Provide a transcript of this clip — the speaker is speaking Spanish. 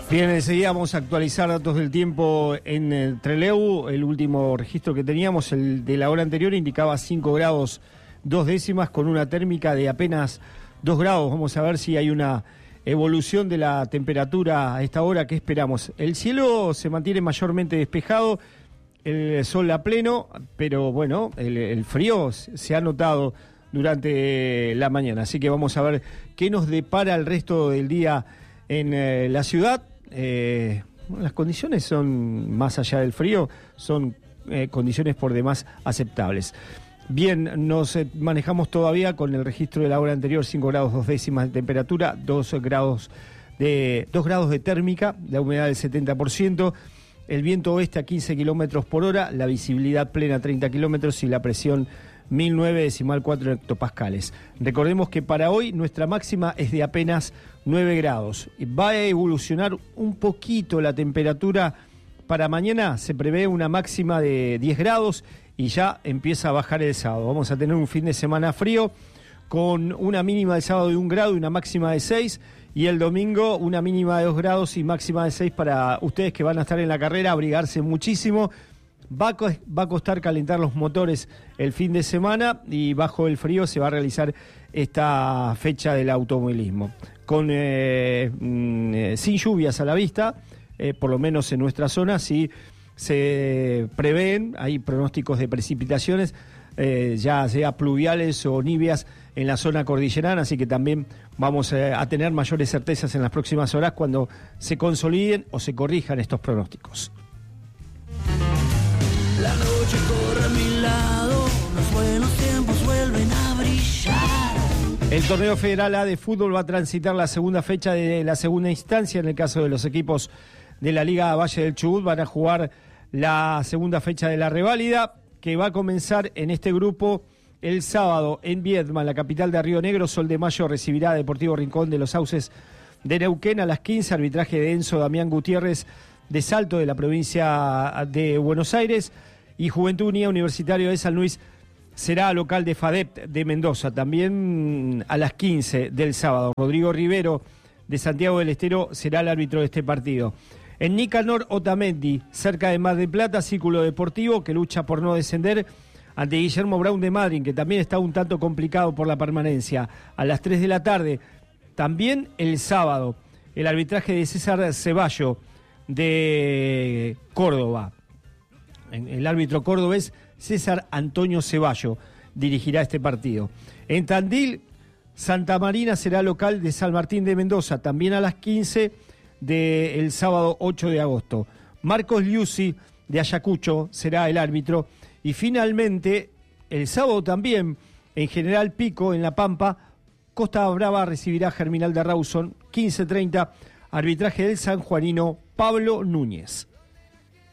Bien, enseguida vamos a actualizar datos del tiempo en Trelew. El último registro que teníamos, el de la hora anterior, indicaba 5 grados 2 décimas con una térmica de apenas 2 grados. Vamos a ver si hay una evolución de la temperatura a esta hora que esperamos. El cielo se mantiene mayormente despejado, el sol a pleno, pero bueno, el frío se ha notado durante la mañana. Así que vamos a ver qué nos depara el resto del día en la ciudad. Las condiciones son, más allá del frío, son condiciones por demás aceptables. Bien, nos manejamos todavía con el registro de la hora anterior, 5 grados 2 décimas de temperatura, 2 grados de térmica, la humedad del 70%, el viento oeste a 15 kilómetros por hora, la visibilidad plena 30 kilómetros y la presión 1009,4 hectopascales. Recordemos que para hoy nuestra máxima es de apenas 9 grados. Va a evolucionar un poquito la temperatura. Para mañana se prevé una máxima de 10 grados y ya empieza a bajar el sábado. Vamos a tener un fin de semana frío con una mínima del sábado de 1 grado y una máxima de 6, y el domingo una mínima de 2 grados y máxima de 6 para ustedes que van a estar en la carrera, abrigarse muchísimo. Va a costar calentar los motores el fin de semana y bajo el frío se va a realizar esta fecha del automovilismo. Sin lluvias a la vista, por lo menos en nuestra zona, sí se prevén, hay pronósticos de precipitaciones, ya sea pluviales o niveas en la zona cordillerana, así que también vamos a tener mayores certezas en las próximas horas cuando se consoliden o se corrijan estos pronósticos. La noche corre a mi lado, los buenos tiempos vuelven a brillar. El torneo federal A de fútbol va a transitar la segunda fecha de la segunda instancia. En el caso de los equipos de la Liga Valle del Chubut, van a jugar la segunda fecha de la reválida, que va a comenzar en este grupo el sábado en Viedma, la capital de Río Negro. Sol de Mayo recibirá a Deportivo Rincón de los Sauces de Neuquén a las 15, arbitraje de Enzo Damián Gutiérrez de Salto, de la provincia de Buenos Aires, y Juventud Unida Universitario de San Luis será local de FADEP de Mendoza, también a las 15 del sábado. Rodrigo Rivero de Santiago del Estero será el árbitro de este partido. En Nicanor Otamendi, cerca de Mar del Plata, Círculo Deportivo, que lucha por no descender ante Guillermo Brown de Madryn, que también está un tanto complicado por la permanencia, a las 3 de la tarde. También el sábado, el arbitraje de César Ceballo de Córdoba. El árbitro cordobés César Antonio Ceballo dirigirá este partido. En Tandil, Santa Marina será local de San Martín de Mendoza, también a las 15 del sábado 8 de agosto. Marcos Liuzzi de Ayacucho será el árbitro. Y finalmente, el sábado también, en General Pico, en La Pampa, Costa Brava recibirá a Germinal de Rawson, 15:30, arbitraje del sanjuanino Pablo Núñez.